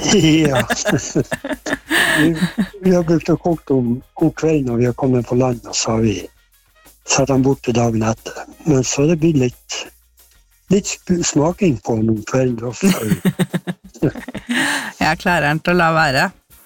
Ja. Vi har brukt å koke om kvelden når vi har kommet på land, og så har vi satt den bort til dagen etter. Men så det blir litt smaking på den om kvelden også. Jeg klarer den til å la være.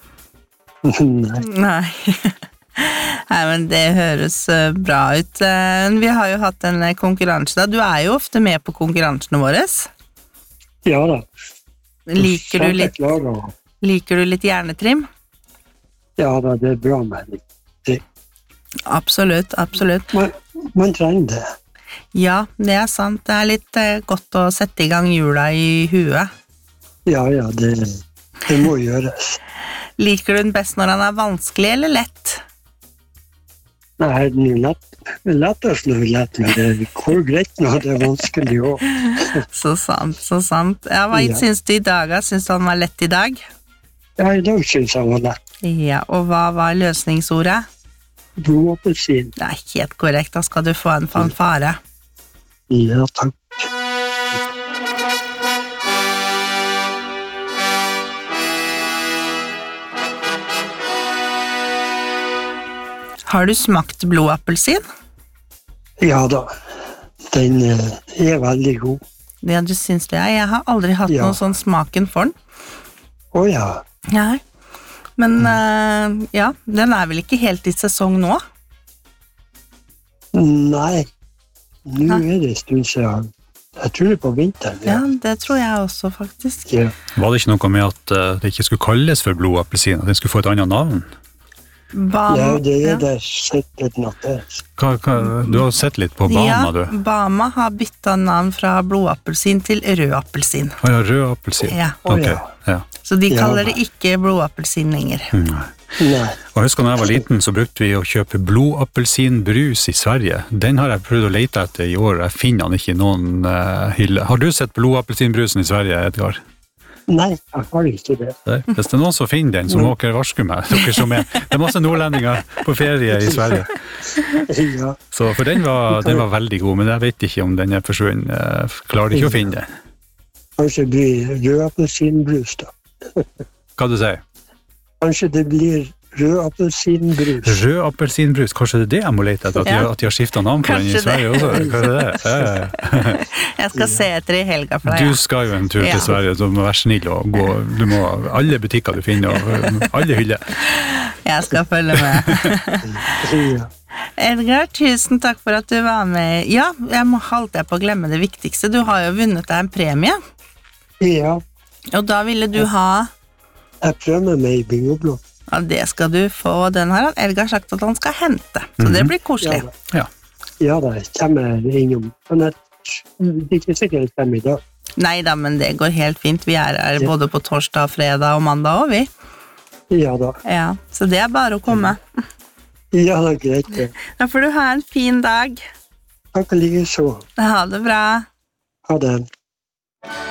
Nei. Nei, men det høres bra ut. Vi har jo hatt en konkurranse da. Du er jo ofte med på konkurransene våre. Ja da. Liker du litt hjernetrim? Ja da, det er bra med det. Absolutt. Man trenger det. Ja, det er sant. Det er litt godt å sette i gang hjula i huet. Ja, det må gjøres. Liker du den best når den er vanskelig eller lett? Nei, den er lettest når det er lett, men det går greit når det er vanskelig også. Så sant. Ja, hva synes du i dag? Synes du han var lett i dag? Ja, i dag synes han var lett. Ja, og hva var løsningsordet? Blodappelsin. Det er helt korrekt, da skal du få en fanfare. Ja, takk. Har du smakt blodappelsin? Ja da, den er veldig god. Ja, du synes det? Jeg har aldri hatt noen sånn smaken for den. Åja. Nei, men ja, den er vel ikke helt i sesong nå? Nei, nå er det stund siden. Jeg tror det er på vinteren. Ja, det tror jeg også faktisk. Ja. Var det ikke noe med at det ikke skulle kalles for blodappelsin, at den skulle få et annet navn? Ja, det er det sikkert nok det. Du har sett litt på Bama, du? Ja, Bama har byttet navn fra blodappelsin til rødappelsin. Ja, rødappelsin. Ja. Ok, ja. Så de kaller det ikke blodappelsin lenger. Nei. Og husker når jeg var liten, så brukte vi å kjøpe blodappelsinbrus i Sverige. Den har jeg prøvd å lete etter i år, jeg finner den ikke i noen hylle. Har du sett blodappelsinbrusen i Sverige, Edgar? Nei, jeg har ikke det. Hvis det er noen som finner den, så må dere varske meg. Dere som er. Det er masse nordlendinger på ferie i Sverige. Ja. Så for den var veldig god, men jeg vet ikke om den er forsvunnet. Jeg klarer ikke å finne den. Kanskje det blir rødappelsinbrus da. Hva du sier? Kanskje det blir rødappelsinbrus. Rødappelsinbrus, kanskje det er det jeg må lete etter, at de har skiftet navn på den i Sverige også? Hva er det? Ja. Jeg skal se etter i helga for deg. Du skal jo en tur til Sverige, så du må være snill og gå. Du må alle butikker du finner, og alle hyller. Jeg skal følge med. Edgar, tusen takk for at du var med. Ja, jeg holdt på å glemme det viktigste. Du har jo vunnet deg en premie. Ja. Og da ville du ha... Jeg prøver meg i bingoblå. Ja, det skal du få. Den har Edgar sagt at han skal hente. Så det blir koselig. Ja da, jeg kommer innom. Men det er ikke sikkert jeg kommer i dag. Neida, men det går helt fint. Vi er her både på torsdag, fredag og mandag også, vi. Ja da. Ja, så det er bare å komme. Ja, det er greit det. Da får du ha en fin dag. Takk like så. Ha det bra. Ha det.